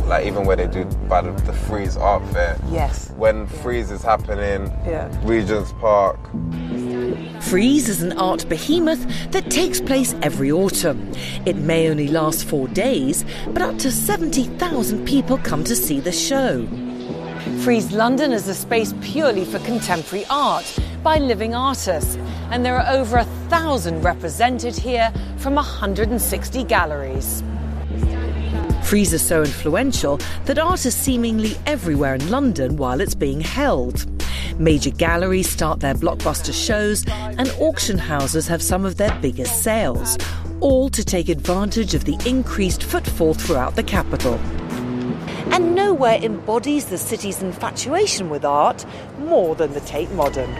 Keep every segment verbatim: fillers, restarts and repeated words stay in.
like even where they do by the, the Frieze Art Fair. Yes. When Frieze is happening, yeah. Regent's Park. Frieze is an art behemoth that takes place every autumn. It may only last four days, but up to seventy thousand people come to see the show. Frieze London is a space purely for contemporary art by living artists, and there are over a thousand represented here from one hundred sixty galleries. Frieze is so influential that art is seemingly everywhere in London while it's being held. Major galleries start their blockbuster shows and auction houses have some of their biggest sales, all to take advantage of the increased footfall throughout the capital. And nowhere embodies the city's infatuation with art more than the Tate Modern.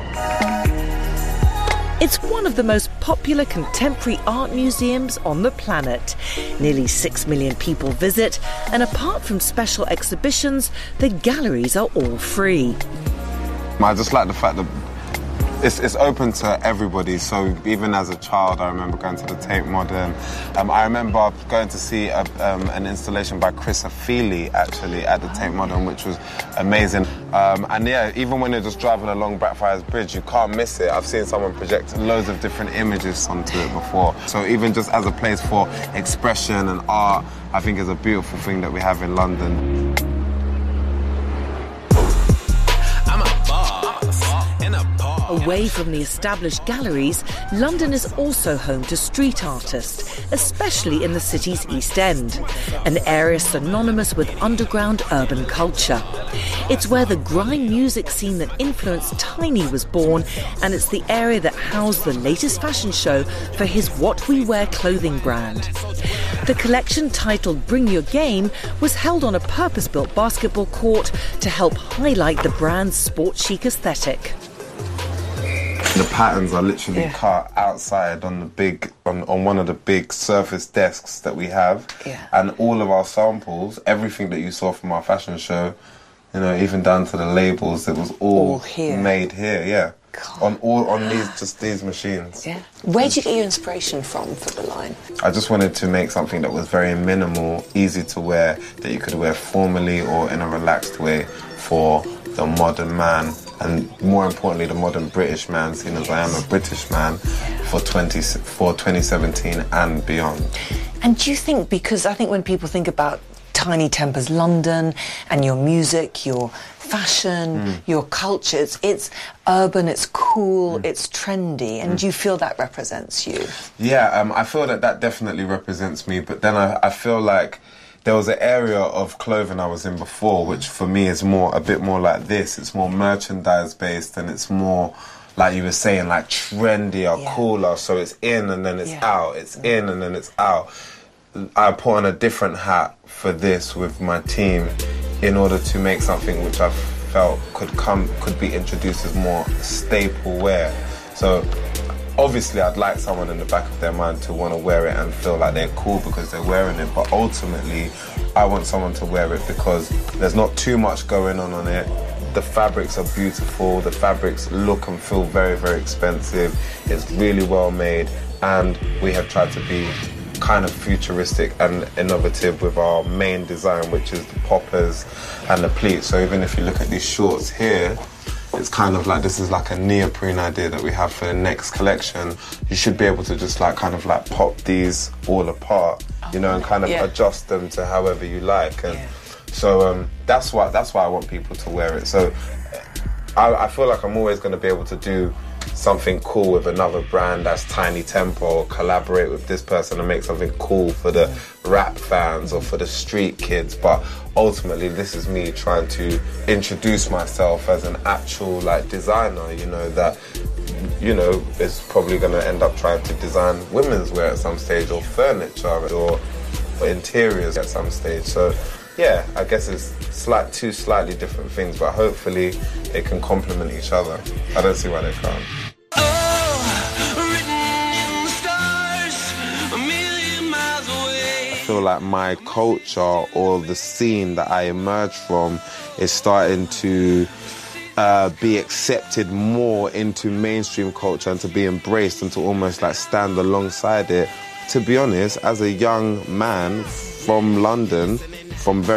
It's one of the most popular contemporary art museums on the planet. Nearly six million people visit, and apart from special exhibitions, the galleries are all free. I just like the fact that it's, it's open to everybody. So even as a child, I remember going to the Tate Modern. Um, I remember going to see a, um, an installation by Chris Ofili, actually, at the Tate Modern, which was amazing. Um, and yeah, even when you're just driving along Blackfriars Bridge, you can't miss it. I've seen someone project loads of different images onto it before. So even just as a place for expression and art, I think is a beautiful thing that we have in London. Away from the established galleries, London is also home to street artists, especially in the city's East End, an area synonymous with underground urban culture. It's where the grime music scene that influenced Tiny was born, and it's the area that housed the latest fashion show for his What We Wear clothing brand. The collection, titled Bring Your Game, was held on a purpose-built basketball court to help highlight the brand's sport chic aesthetic. The patterns are literally yeah. cut outside on the big, on, on one of the big surface desks that we have. Yeah. And all of our samples, everything that you saw from our fashion show, you know, even down to the labels, it was all, all here. made here, yeah. God. On all, on these, just these machines. Yeah. Where did you get your inspiration from for the line? I just wanted to make something that was very minimal, easy to wear, that you could wear formally or in a relaxed way for the modern man, and more importantly, the modern British man, seeing as I am a British man, for twenty for twenty seventeen and beyond. And do you think, because I think when people think about Tinie Tempah's London and your music, your fashion, mm. your culture, it's, it's urban, it's cool, mm. it's trendy, and mm. do you feel that represents you? Yeah, um, I feel that that definitely represents me, but then I, I feel like there was an area of clothing I was in before, which for me is more, a bit more like this. It's more merchandise based, and it's more, like you were saying, like trendier, yeah. cooler. So it's in and then it's yeah. out. It's in and then it's out. I put on a different hat for this with my team in order to make something which I felt could come, could be introduced as more staple wear. So obviously, I'd like someone in the back of their mind to want to wear it and feel like they're cool because they're wearing it. But ultimately, I want someone to wear it because there's not too much going on on it. The fabrics are beautiful. The fabrics look and feel very, very expensive. It's really well made. And we have tried to be kind of futuristic and innovative with our main design, which is the poppers and the pleats. So even if you look at these shorts here, it's kind of like, this is like a neoprene idea that we have for the next collection. You should be able to just like kind of like pop these all apart, you know, and kind of yeah. adjust them to however you like. And yeah. so um, that's why that's why I want people to wear it. So I, I feel like I'm always going to be able to do something cool with another brand that's Tinie Tempah, or collaborate with this person and make something cool for the rap fans or for the street kids. But ultimately, this is me trying to introduce myself as an actual like designer, you know, that, you know, is probably going to end up trying to design women's wear at some stage, or furniture, or, or interiors at some stage. So yeah, I guess it's slight, two slightly different things, but hopefully they can complement each other. I don't see why they can't. I feel like my culture, or the scene that I emerged from, is starting to uh, be accepted more into mainstream culture and to be embraced and to almost like stand alongside it. To be honest, as a young man from London, from very